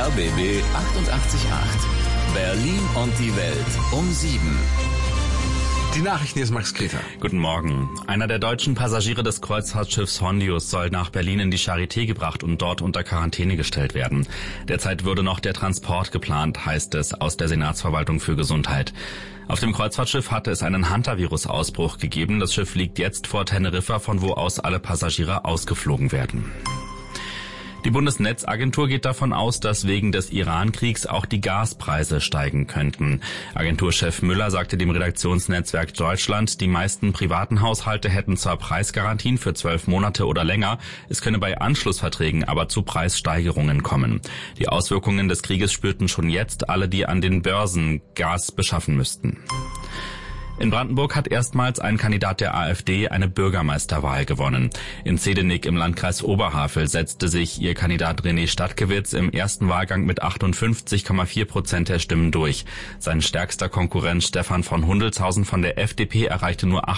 RBB 888. Berlin und die Welt um 7. Die Nachrichten, hier ist Max Kreter. Guten Morgen. Einer der deutschen Passagiere des Kreuzfahrtschiffs Hondius soll nach Berlin in die Charité gebracht und dort unter Quarantäne gestellt werden. Derzeit würde noch der Transport geplant, heißt es aus der Senatsverwaltung für Gesundheit. Auf dem Kreuzfahrtschiff hatte es einen Hantavirus-Ausbruch gegeben. Das Schiff liegt jetzt vor Teneriffa, von wo aus alle Passagiere ausgeflogen werden. Die Bundesnetzagentur geht davon aus, dass wegen des Iran-Kriegs auch die Gaspreise steigen könnten. Agenturchef Müller sagte dem Redaktionsnetzwerk Deutschland, die meisten privaten Haushalte hätten zwar Preisgarantien für 12 Monate oder länger, es könne bei Anschlussverträgen aber zu Preissteigerungen kommen. Die Auswirkungen des Krieges spürten schon jetzt alle, die an den Börsen Gas beschaffen müssten. In Brandenburg hat erstmals ein Kandidat der AfD eine Bürgermeisterwahl gewonnen. In Zehdenick im Landkreis Oberhavel setzte sich ihr Kandidat René Stadtgewitz im ersten Wahlgang mit 58,4% der Stimmen durch. Sein stärkster Konkurrent Stefan von Hundelshausen von der FDP erreichte nur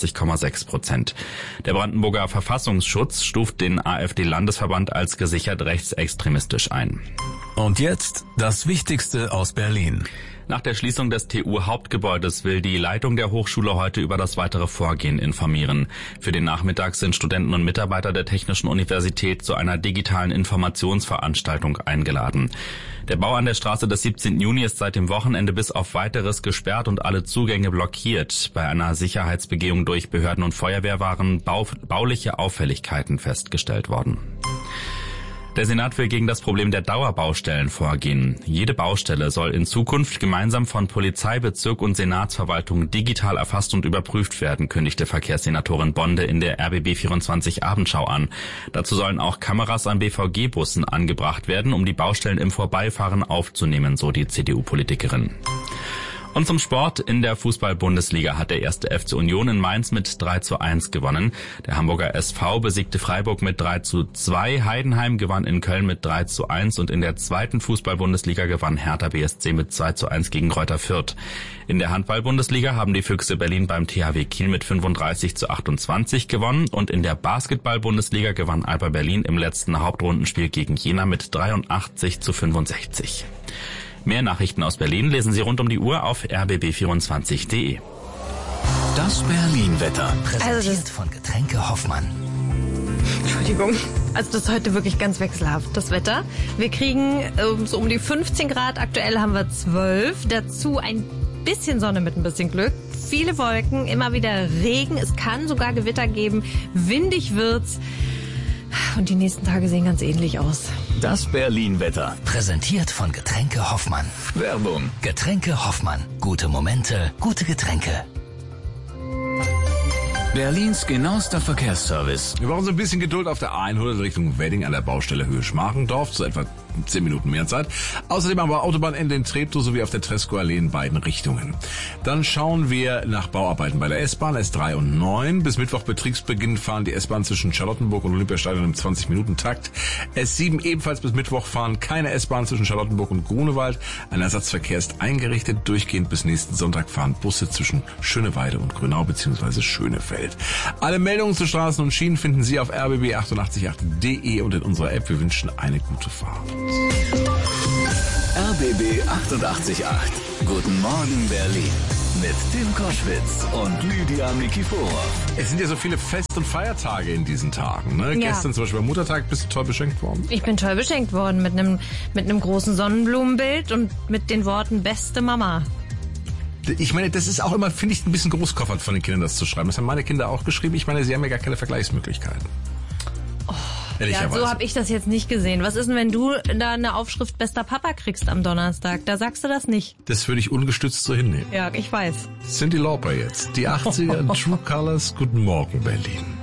28,6%. Der Brandenburger Verfassungsschutz stuft den AfD-Landesverband als gesichert rechtsextremistisch ein. Und jetzt das Wichtigste aus Berlin. Nach der Schließung des TU-Hauptgebäudes will die Leitung der Hochschule heute über das weitere Vorgehen informieren. Für den Nachmittag sind Studenten und Mitarbeiter der Technischen Universität zu einer digitalen Informationsveranstaltung eingeladen. Der Bau an der Straße des 17. Juni ist seit dem Wochenende bis auf Weiteres gesperrt und alle Zugänge blockiert. Bei einer Sicherheitsbegehung durch Behörden und Feuerwehr waren bauliche Auffälligkeiten festgestellt worden. Der Senat will gegen das Problem der Dauerbaustellen vorgehen. Jede Baustelle soll in Zukunft gemeinsam von Polizeibezirk und Senatsverwaltung digital erfasst und überprüft werden, kündigte Verkehrssenatorin Bonde in der RBB 24 Abendschau an. Dazu sollen auch Kameras an BVG-Bussen angebracht werden, um die Baustellen im Vorbeifahren aufzunehmen, so die CDU-Politikerin. Und zum Sport. In der Fußball-Bundesliga hat der 1. FC Union in Mainz mit 3:1 gewonnen. Der Hamburger SV besiegte Freiburg mit 3:2. Heidenheim gewann in Köln mit 3:1 und in der zweiten Fußball-Bundesliga gewann Hertha BSC mit 2:1 gegen Greuther Fürth. In der Handball-Bundesliga haben die Füchse Berlin beim THW Kiel mit 35:28 gewonnen und in der Basketball-Bundesliga gewann Alba Berlin im letzten Hauptrundenspiel gegen Jena mit 83:65. Mehr Nachrichten aus Berlin lesen Sie rund um die Uhr auf rbb24.de. Das Berlin-Wetter, präsentiert von Getränke Hoffmann. Entschuldigung, also das ist heute wirklich ganz wechselhaft, das Wetter. Wir kriegen so um die 15 Grad, aktuell haben wir 12, dazu ein bisschen Sonne mit ein bisschen Glück. Viele Wolken, immer wieder Regen, es kann sogar Gewitter geben, windig wird's. Und die nächsten Tage sehen ganz ähnlich aus. Das Berlin-Wetter, präsentiert von Getränke Hoffmann. Werbung. Getränke Hoffmann. Gute Momente, gute Getränke. Berlins genauester Verkehrsservice. Wir brauchen so ein bisschen Geduld auf der A100 Richtung Wedding an der Baustelle Höhe-Schmarchendorf, so etwa 10 Minuten mehr Zeit. Außerdem haben wir Autobahnende in Treptow sowie auf der Tresco-Allee in beiden Richtungen. Dann schauen wir nach Bauarbeiten bei der S-Bahn, S3 und 9. Bis Mittwoch Betriebsbeginn fahren die S-Bahn zwischen Charlottenburg und Olympiastadion im 20-Minuten-Takt. S7 ebenfalls bis Mittwoch fahren keine S-Bahn zwischen Charlottenburg und Grunewald. Ein Ersatzverkehr ist eingerichtet. Durchgehend bis nächsten Sonntag fahren Busse zwischen Schöneweide und Grünau bzw. Schönefeld. Alle Meldungen zu Straßen und Schienen finden Sie auf rbb888.de und in unserer App. Wir wünschen eine gute Fahrt. RBB 888. Guten Morgen Berlin. Mit Tim Koschwitz und Lydia Nikiforov. Es sind ja so viele Fest- und Feiertage in diesen Tagen. Ne? Ja. Gestern zum Beispiel beim Muttertag bist du toll beschenkt worden. Ich bin toll beschenkt worden mit einem großen Sonnenblumenbild und mit den Worten beste Mama. Ich meine, das ist auch immer, finde ich, ein bisschen großkoffert von den Kindern, das zu schreiben. Das haben meine Kinder auch geschrieben. Ich meine, sie haben ja gar keine Vergleichsmöglichkeiten. Ja, so habe ich das jetzt nicht gesehen. Was ist denn, wenn du da eine Aufschrift bester Papa kriegst am Donnerstag? Da sagst du das nicht. Das würde ich ungestützt so hinnehmen. Ja, ich weiß. Cyndi Lauper jetzt. Die 80er, True Colors, Guten Morgen Berlin.